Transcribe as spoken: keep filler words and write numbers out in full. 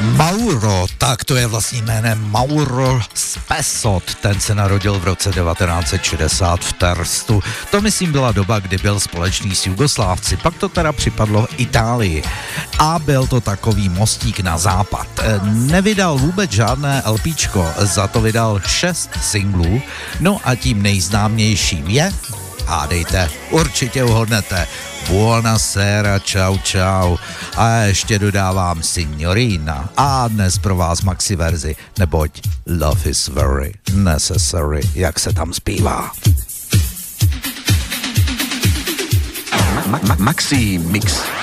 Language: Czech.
Mauro, tak to je vlastním jménem Mauro Spessot, ten se narodil v roce devatenáct set šedesát v Terstu. To myslím byla doba, kdy byl společný s Jugoslávci, pak to teda připadlo Itálii a byl to takový mostík na západ. Nevydal vůbec žádné LPčko, za to vydal šest singlů, no a tím nejznámějším je, hádejte, určitě uhodnete, Buonasera, čau, čau. A ještě dodávám Signorina. A dnes pro vás maxi verzi, neboť Love is very necessary, jak se tam zpívá. Ma- ma- maxi mix.